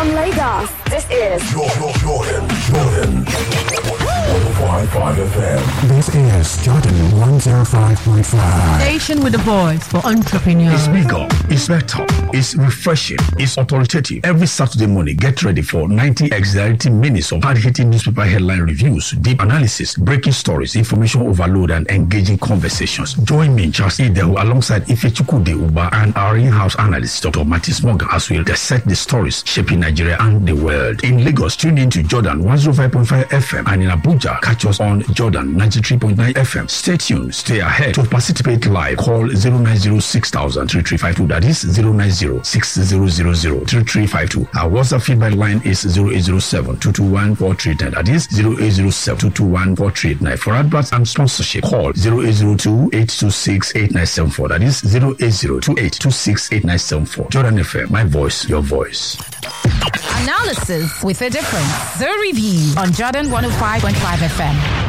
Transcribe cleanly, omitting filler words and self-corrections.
From Lagos, this is Jordan 105.5 FM. This is Jordan 105.5. Station with a voice for entrepreneurs. It's bigger, it's better, it's refreshing, it's authoritative. Every Saturday morning, get ready for 90 exhilarating minutes of hard-hitting newspaper headline reviews, deep analysis, breaking stories, information overload, and engaging conversations. Join me, Charles Ideho, alongside Ifechukwu Uba and our in-house analyst, Dr. Martis Morgan, as we dissect the stories shaping Nigeria and the world. In Lagos, tune in to Jordan 105.5 FM, and in Abuja, catch us on Jordan 93.9 FM. Stay tuned, stay ahead. To participate live, call 090-6000-3352. That is 090-6000-3352. Our WhatsApp feedback line is 0807-221-4310. That is 0807-221-4389. For adverts and sponsorship, call 0802-826-8974. That is 0802-826-8974. Jordan FM, my voice, your voice. Analysis with a difference. The Review on Jordan 105.5 FM.